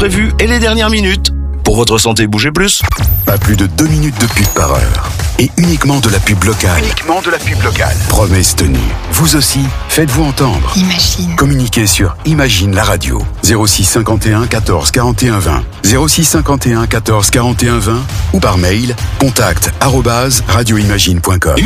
imprévus et les dernières minutes. Pour votre santé, bougez plus. Pas plus de 2 minutes de pub par heure. Et uniquement de la pub locale. Promesse tenue. Vous aussi, faites-vous entendre. Imagine. Communiquez sur Imagine la radio. 06 51 14 41 20. 06 51 14 41 20 ou par mail contact@radioimagine.com.